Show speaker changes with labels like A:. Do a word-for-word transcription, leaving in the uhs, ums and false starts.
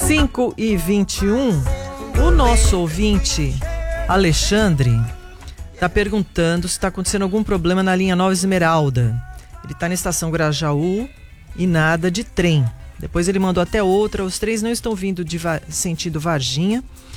A: cinco e vinte e um. O nosso ouvinte, Alexandre, está perguntando se está acontecendo algum problema na linha Nova Esmeralda. Ele está na estação Grajaú e nada de trem. Depois ele mandou até outra. Os três não estão vindo de va- sentido Varginha.